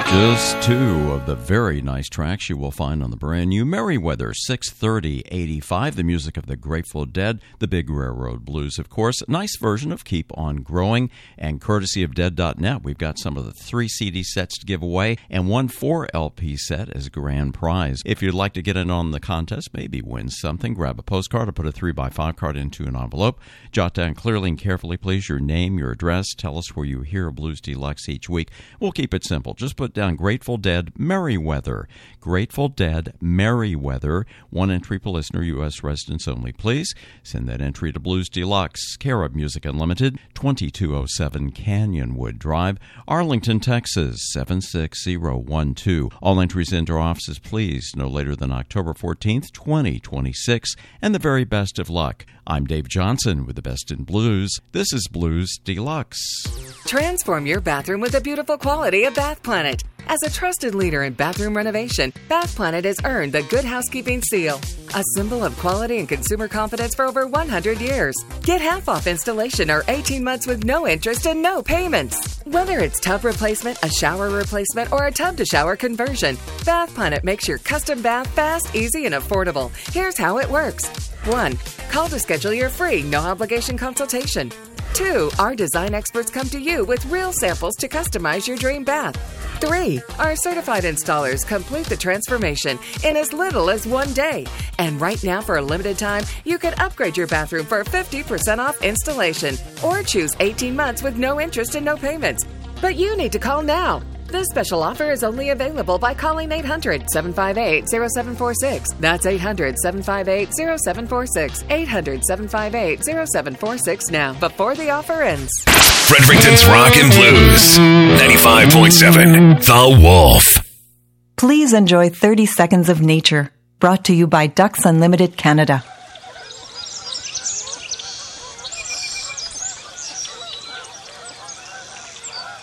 Just two of the very nice tracks you will find on the brand new Merriweather 630-85, the music of the Grateful Dead, the Big Railroad Blues, of course. A nice version of Keep On Growing, and courtesy of Dead.net, we've got some of the 3 CD sets to give away and one 4 LP set as a grand prize. If you'd like to get in on the contest, maybe win something, grab a postcard or put a 3x5 card into an envelope. Jot down clearly and carefully, please, your name, your address. Tell us where you hear Blues Deluxe each week. We'll keep it simple. Just put down Grateful Dead Merriweather. Grateful Dead Merriweather. One entry per listener, U.S. residents only, please. Send that entry to Blues Deluxe, care of Music Unlimited, 2207 Canyonwood Drive, Arlington, Texas, 76012. All entries into our offices, please, no later than October 14th, 2026. And the very best of luck. I'm Dave Johnson with the best in blues. This is Blues Deluxe. Transform your bathroom with the beautiful quality of Bath Planet. As a trusted leader in bathroom renovation, Bath Planet has earned the Good Housekeeping seal, a symbol of quality and consumer confidence for over 100 years. Get half off installation or 18 months with no interest and no payments. Whether it's tub replacement, a shower replacement, or a tub-to-shower conversion, Bath Planet makes your custom bath fast, easy, and affordable. Here's how it works. 1. Call to schedule your free, no-obligation consultation. 2. Our design experts come to you with real samples to customize your dream bath. 3. Our certified installers complete the transformation in as little as 1 day. And right now, for a limited time, you can upgrade your bathroom for 50% off installation or choose 18 months with no interest and no payments. But you need to call now. This special offer is only available by calling 800-758-0746. That's 800-758-0746. 800-758-0746 now, before the offer ends. Fredericton's Rock and Blues, 95.7, The Wolf. Please enjoy 30 Seconds of Nature, brought to you by Ducks Unlimited Canada.